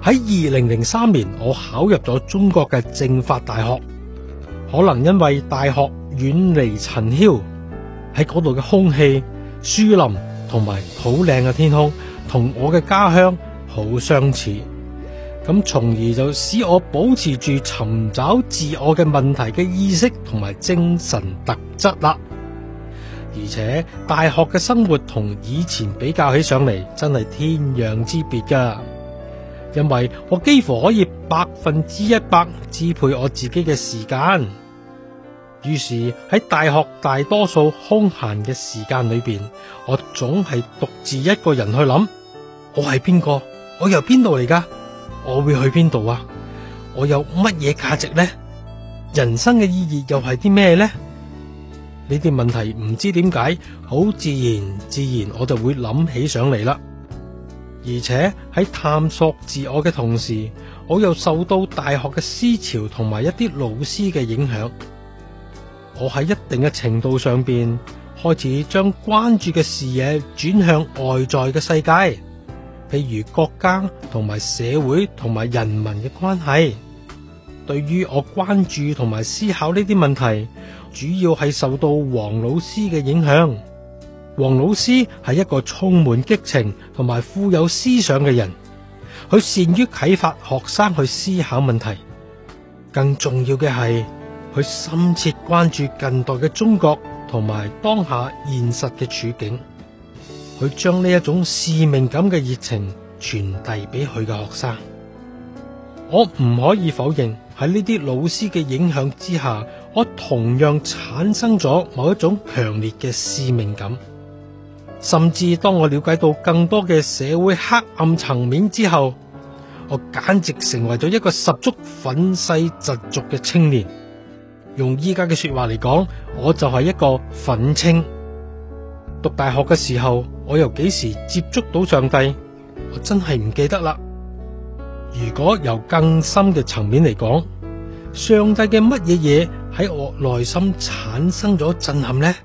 喺2003年，我考入咗中國嘅政法大學。可能因為大學遠離塵囂，喺嗰度嘅空氣、樹林同埋好靚嘅天空，同我嘅家鄉好相似。咁從而就使我保持住尋找自我嘅問題嘅意識同埋精神特質啦。而且大學嘅生活同以前比較起上嚟，真係天壤之別噶。因為我幾乎可以100%支配我自己嘅時間。於是喺大學大多數空閒嘅時間裏邊，我總係獨自一個人去諗：我係邊個？我由邊度嚟噶？我會去邊度啊？我有乜嘢價值呢？人生嘅意義又係啲咩呢？呢啲問題唔知點解，好自然我就會諗起上嚟啦。而且喺探索自我嘅同時，我又受到大學嘅思潮同埋一啲老師嘅影響。我喺一定嘅程度上邊開始將關注嘅視野轉向外在嘅世界，譬如國家同埋社會同埋人民嘅關係。對於我關注同埋思考呢啲問題，主要係受到黃老師嘅影響。黃老師係一個充滿激情同埋富有思想嘅人，佢善於啟發學生去思考問題。更重要嘅係，佢深切關注近代嘅中國同埋當下現實嘅處境。佢將呢一種使命感嘅熱情傳遞俾佢嘅學生。我唔可以否認，喺呢啲老師嘅影響之下，我同樣產生咗某一種強烈嘅使命感。甚至當我了解到更多嘅社會黑暗層面之後，我簡直成為咗一個十足憤世嫉俗嘅青年。用依家嘅說話嚟講，我就係一個憤青。讀大學嘅時候，我又幾時接觸到上帝，我真係唔記得啦。如果由更深嘅層面嚟講，上帝嘅乜嘢嘢喺我內心產生咗震撼呢？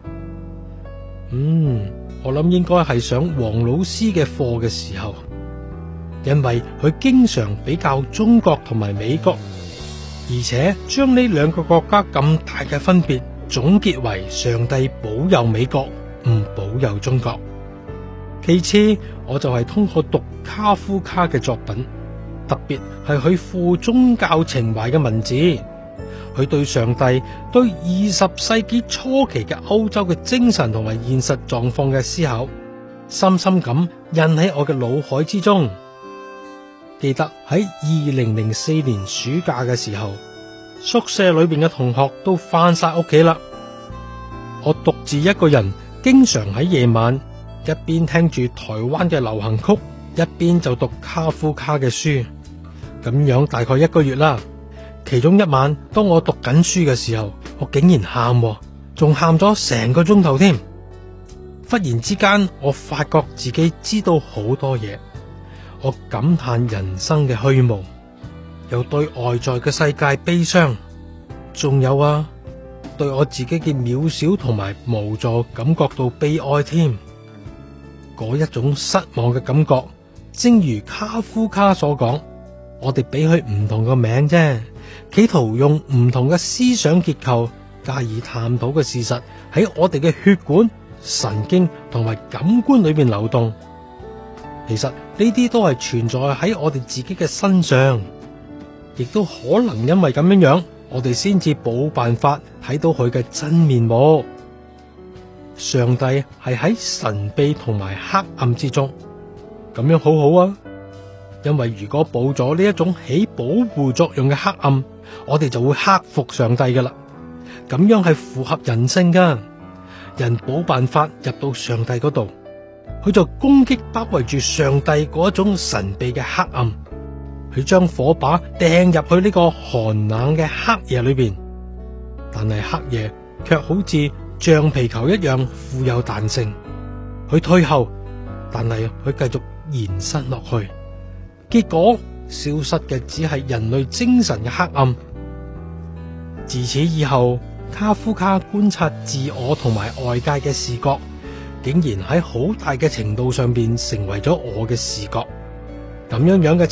我諗應該係上黃老師嘅課嘅時候，因為佢經常比較中國同埋美國，而且將呢兩個國家咁大嘅分別總結為上帝保佑美國，唔保佑中國。其次，我就係通過讀卡夫卡嘅作品，特別係佢富宗教情懷嘅文字，佢對上帝、對20世紀初期嘅歐洲嘅精神同埋現實狀況嘅思考，深深咁印喺我嘅腦海之中。記得喺2004年暑假嘅時候，宿舍裏邊嘅同學都返晒屋企啦，我獨自一個人，經常喺夜晚一邊聽住台灣嘅流行曲，一邊就讀卡夫卡嘅書，咁樣大概1個月啦。其中一晚，當我讀緊書嘅時候，我竟然喊，仲喊咗成個鐘頭添。忽然之間，我發覺自己知道好多嘢，我感嘆人生嘅虛無，又對外在嘅世界悲傷，仲有對我自己嘅渺小同埋無助感覺到悲哀添。嗰一種失望嘅感覺，正如卡夫卡所講，我哋俾佢唔同個名啫，企圖用唔同嘅思想結構加以探討嘅事實喺我哋嘅血管、神經同埋感官裏邊流動。其實呢啲都係存在喺我哋自己嘅身上，亦都可能因為咁樣，我哋先至冇辦法睇到佢嘅真面目。上帝係喺神秘同埋黑暗之中，咁樣好好啊。因為如果冇咗呢一種起保護作用嘅黑暗，我哋就會克服上帝噶啦。咁樣係符合人性噶，人冇辦法入到上帝嗰度，佢就攻擊包圍住上帝嗰一種神秘嘅黑暗，佢將火把掟入去呢個寒冷嘅黑夜裏邊。但係黑夜卻好似橡皮球一樣富有彈性，佢退後，但係佢繼續延伸落去，結果消失嘅只係人類精神嘅黑暗。自此以後，卡夫卡觀察自我同埋外界嘅視覺，竟然喺好大嘅程度上邊成為咗我嘅視覺。咁樣嘅